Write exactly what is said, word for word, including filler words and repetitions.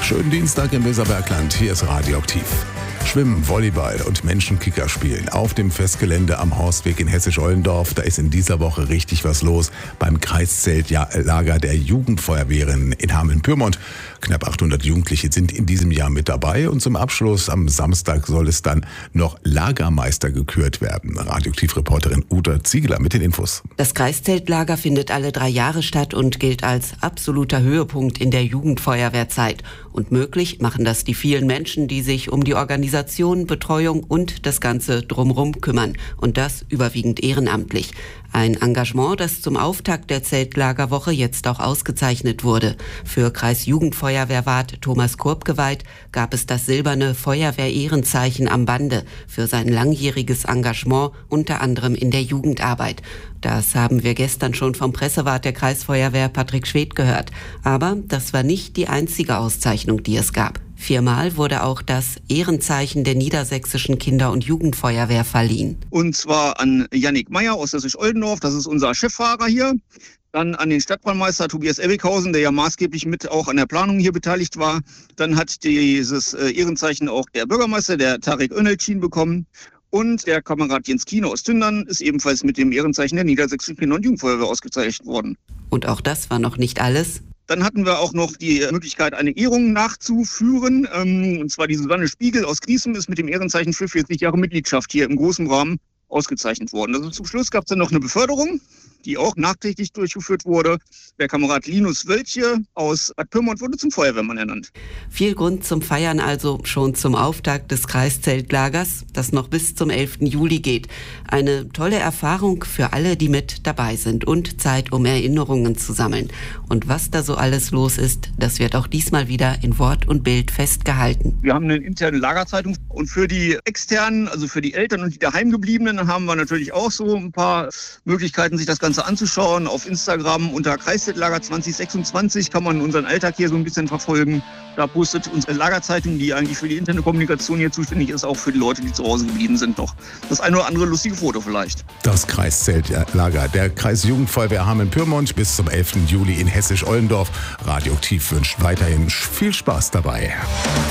Schönen Dienstag im Weserbergland, hier ist Radioaktiv. Schwimmen, Volleyball und Menschenkicker spielen auf dem Festgelände am Horstweg in Hessisch-Ollendorf. Da ist in dieser Woche richtig was los beim Kreiszeltlager der Jugendfeuerwehren in Hameln-Pyrmont. Knapp achthundert Jugendliche sind in diesem Jahr mit dabei und zum Abschluss am Samstag soll es dann noch Lagermeister gekürt werden. Radioaktiv-Reporterin Uta Ziegler mit den Infos. Das Kreiszeltlager findet alle drei Jahre statt und gilt als absoluter Höhepunkt in der Jugendfeuerwehrzeit. Und möglich machen das die vielen Menschen, die sich um die Organisation, Betreuung und das Ganze drumherum kümmern. Und das überwiegend ehrenamtlich. Ein Engagement, das zum Auftakt der Zeltlagerwoche jetzt auch ausgezeichnet wurde. Für Kreisjugendfeuerwehrwart Thomas Korbgeweiht gab es das silberne Feuerwehr-Ehrenzeichen am Bande für sein langjähriges Engagement, unter anderem in der Jugendarbeit. Das haben wir gestern schon vom Pressewart der Kreisfeuerwehr Patrick Schwedt gehört. Aber das war nicht die einzige Auszeichnung, die es gab. Viermal wurde auch das Ehrenzeichen der Niedersächsischen Kinder- und Jugendfeuerwehr verliehen. Und zwar an Jannik Meyer aus Hessisch-Ollendorf, das ist unser Cheffahrer hier. Dann an den Stadtbrandmeister Tobias Ebbickhausen, der ja maßgeblich mit auch an der Planung hier beteiligt war. Dann hat dieses Ehrenzeichen auch der Bürgermeister, der Tarek Önelcin, bekommen. Und der Kamerad Jens Kiene aus Tündern ist ebenfalls mit dem Ehrenzeichen der Niedersächsischen Kinder- und Jugendfeuerwehr ausgezeichnet worden. Und auch das war noch nicht alles. Dann hatten wir auch noch die Möglichkeit, eine Ehrung nachzuführen. Und zwar die Susanne Spiegel aus Griesem ist mit dem Ehrenzeichen für vierzig Jahre Mitgliedschaft hier im großen Rahmen ausgezeichnet worden. Also zum Schluss gab es dann noch eine Beförderung, die auch nachträglich durchgeführt wurde. Der Kamerad Linus Wölche aus Bad Pyrmont wurde zum Feuerwehrmann ernannt. Viel Grund zum Feiern also schon zum Auftakt des Kreiszeltlagers, das noch bis zum elften Juli geht. Eine tolle Erfahrung für alle, die mit dabei sind und Zeit, um Erinnerungen zu sammeln. Und was da so alles los ist, das wird auch diesmal wieder in Wort und Bild festgehalten. Wir haben eine interne Lagerzeitung und für die externen, also für die Eltern und die Daheimgebliebenen, haben wir natürlich auch so ein paar Möglichkeiten, sich das Ganze anzuschauen. Auf Instagram unter Kreiszeltlager zwanzig sechsundzwanzig kann man unseren Alltag hier so ein bisschen verfolgen. Da postet unsere Lagerzeitung, die eigentlich für die interne Kommunikation hier zuständig ist, auch für die Leute, die zu Hause geblieben sind, noch das eine oder andere lustige Foto vielleicht. Das Kreiszeltlager der Kreisjugendfeuerwehr Hameln-Pyrmont bis zum elften Juli in Hessisch-Ollendorf. Radioaktiv wünscht weiterhin viel Spaß dabei.